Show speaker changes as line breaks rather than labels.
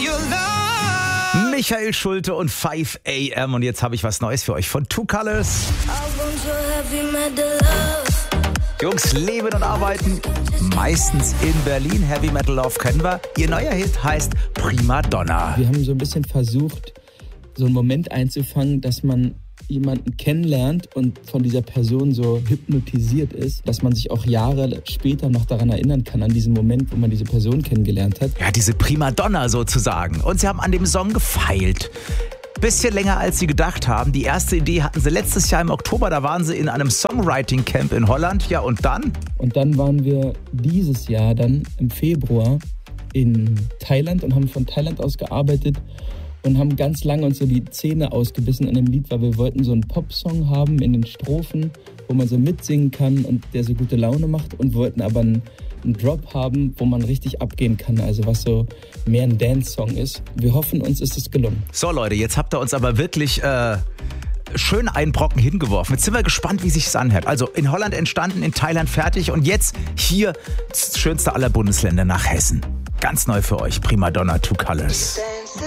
Michael Schulte und 5 AM. Und jetzt habe ich was Neues für euch von Two Colors. Jungs leben und arbeiten meistens in Berlin. Heavy Metal Love kennen wir. Ihr neuer Hit heißt Prima Donna.
Wir haben so ein bisschen versucht, so einen Moment einzufangen, dass man jemanden kennenlernt und von dieser Person so hypnotisiert ist, dass man sich auch Jahre später noch daran erinnern kann, an diesen Moment, wo man diese Person kennengelernt hat.
Ja, diese Prima Donna sozusagen. Und sie haben an dem Song gefeilt. Bisschen länger, als sie gedacht haben. Die erste Idee hatten sie letztes Jahr im Oktober. Da waren sie in einem Songwriting-Camp in Holland. Ja, und dann?
Und dann waren wir dieses Jahr dann im Februar in Thailand und haben von Thailand aus gearbeitet und haben ganz lange uns so die Zähne ausgebissen an dem Lied, weil wir wollten so einen Popsong haben in den Strophen, wo man so mitsingen kann und der so gute Laune macht, und wollten aber einen Drop haben, wo man richtig abgehen kann, also was so mehr ein Dance-Song ist. Wir hoffen, uns ist es gelungen.
So Leute, jetzt habt ihr uns aber wirklich schön einen Brocken hingeworfen. Jetzt sind wir gespannt, wie sich's anhört. Also in Holland entstanden, in Thailand fertig und jetzt hier das schönste aller Bundesländer nach Hessen. Ganz neu für euch, Prima Donna, Two Colors.